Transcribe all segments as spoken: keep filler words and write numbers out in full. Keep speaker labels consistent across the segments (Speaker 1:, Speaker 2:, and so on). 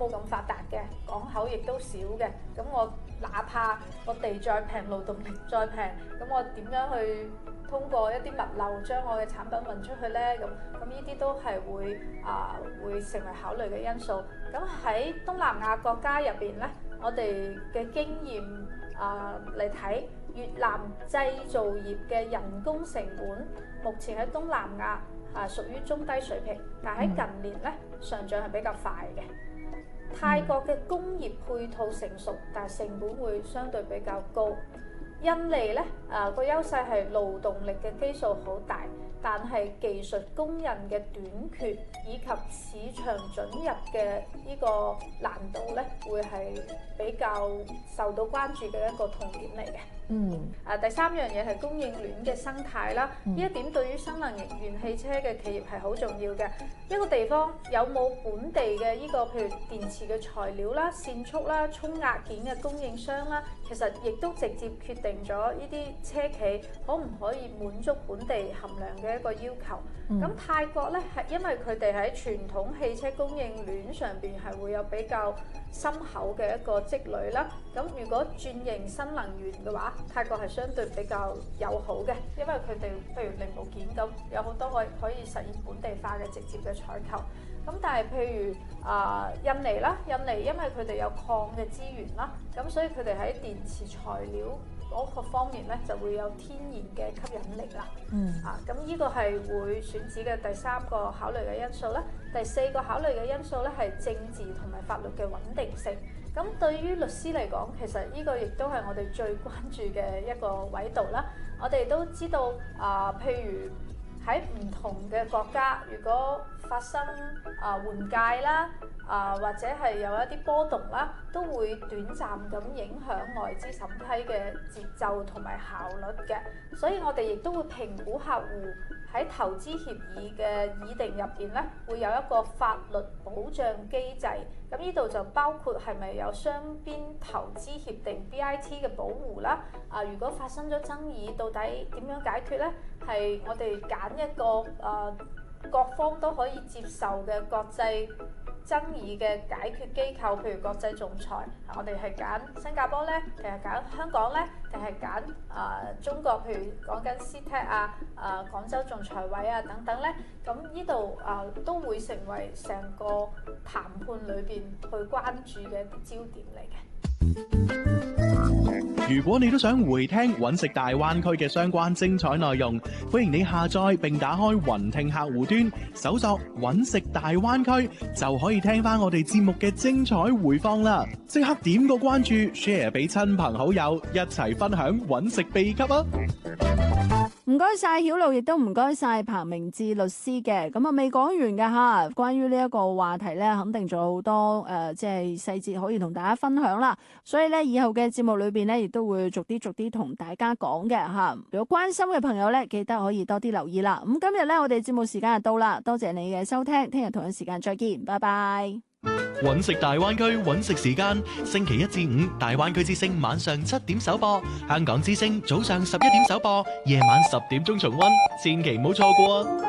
Speaker 1: 冇咁發達嘅，港口亦都少嘅，咁我哪怕個地再平，勞動力再平，咁我點樣去通過一啲物流將我嘅產品運出去呢？咁咁呢啲都係會啊、呃、會成為考慮嘅因素。咁喺東南亞國家入邊呢，我哋嘅經驗啊嚟睇，越南製造業嘅人工成本目前喺東南亞啊屬於中低水平，但喺近年咧上漲係比較快嘅。泰國嘅工業配套成熟，但係成本會相對比較高。印尼咧啊個優勢係勞動力嘅基數好大，但係技術工人嘅短缺以及市場准入嘅呢個難度咧，會係比較受到關注嘅一個痛點嚟嘅。
Speaker 2: 嗯，
Speaker 1: 啊第三樣嘢係供應鏈嘅生態啦，呢、嗯、一點對於新能源汽車嘅企業係好重要嘅。一個地方有冇本地嘅呢個譬如電池嘅材料啦、線束啦、充壓件嘅供應商啦，其實亦都直接決定咗呢啲車企可唔可以滿足本地含量嘅一個要求。咁、嗯、泰國咧係因為佢哋喺傳統汽車供應鏈上邊係會有比較深厚嘅一個積累啦。咁如果轉型新能源嘅話，泰國係相對比較友好嘅，因為佢哋譬如零部件咁有好多可以可以實現本地化嘅直接嘅採購。咁但係譬如啊、呃、印尼啦，印尼因為佢哋有礦嘅資源啦，咁所以佢哋喺電池材料嗰個方面咧就會有天然嘅吸引力啦。嗯啊，咁呢個係會選址嘅第三個考慮嘅因素啦。第四個考慮嘅因素咧係政治同埋法律嘅穩定性。咁對於律師嚟講，其實呢個亦都係我哋最關注嘅一個維度啦。我哋都知道啊、呃，譬如喺唔同嘅國家，如果發生啊換屆啦，啊或者係有一啲波動啦，都會短暫咁影響外資審批嘅節奏同埋效率嘅。所以我哋亦都會評估客戶喺投資協議嘅議定入邊咧，會有一個法律保障機制。咁呢度就包括係咪有雙邊投資協定 B I T 嘅保護啦？啊，如果發生咗爭議，到底點樣解決咧？係我哋揀一個誒、呃、各方都可以接受嘅國際爭議嘅解決機構，譬如國際仲裁，我哋係揀新加坡咧，定係揀香港咧，定係揀誒中國？譬如講緊 C T E C 啊、誒、呃、廣州仲裁委啊等等咧，咁呢度誒都會成為成個談判裏邊去關注嘅一啲焦點嚟嘅。
Speaker 3: 如果你都想回聽揾食大灣區嘅相關精彩內容，歡迎你下載並打開雲聽客戶端，搜索揾食大灣區，就可以聽翻我哋節目嘅精彩回放啦！即刻點個關注 ，share 俾親朋好友，一齊分享揾食秘笈啊！
Speaker 2: 唔該晒曉露，亦都唔該晒彭明志律師嘅。咁啊未講完㗎吓，關於呢一個話題咧，肯定仲有好多誒，即係細節可以同大家分享啦。所以咧，以後嘅節目裏邊咧，亦都會逐啲逐啲同大家講嘅吓。如果關心嘅朋友咧，記得可以多啲留意啦。咁今日咧，我哋節目時間就到啦，多謝你嘅收聽，聽日同樣時間再見，拜拜。
Speaker 3: 揾食大灣區揾食時間，星期一至五大灣區之聲晚上七點首播，香港之聲早上十一點首播，夜晚十點鐘重溫，千祈唔好錯過啊！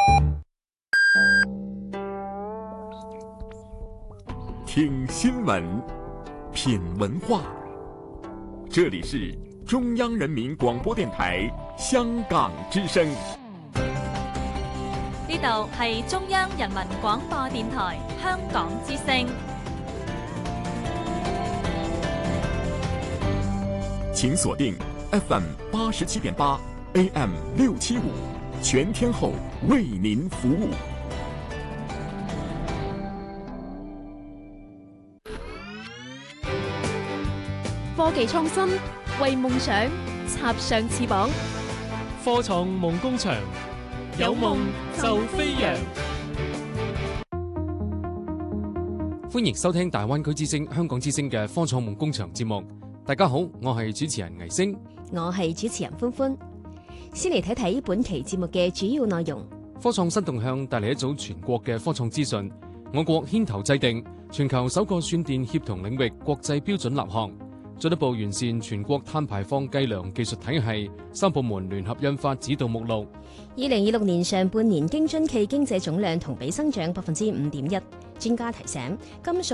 Speaker 4: 聽新聞，品文化，這裡是中央人民廣播電台香港之聲。
Speaker 5: 呢度係中央人民廣播電台香港之聲。
Speaker 4: 請鎖定 F M 八十七點八 A M 六七五，全天候為您服務。
Speaker 6: 科技創新，為夢想插上翅膀。
Speaker 7: 科創夢工場，有夢就飛揚。歡迎收聽大灣區之聲、香港之聲嘅科創夢工場節目。大家好，我係主持人倪星，
Speaker 6: 我係主持人歡歡。先嚟睇睇本期節目嘅主要內容。
Speaker 7: 科創新動向帶嚟一組全國嘅科創資訊。我國牽頭制定全球首個算電協同領域國際標準立項，進一步完善全國碳排放計量技術體系，三部門聯合印發指導目錄。
Speaker 6: 二零二六年上半年京津冀經濟總量同比增長百分之五點一。專家提醒，金屬